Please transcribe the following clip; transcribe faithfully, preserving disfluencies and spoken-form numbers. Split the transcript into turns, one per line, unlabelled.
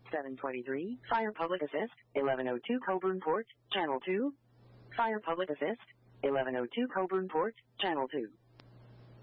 seven twenty-three, Fire Public Assist, eleven oh two Coburn Port, Channel two. Fire Public Assist, eleven oh two Coburn Port, Channel two.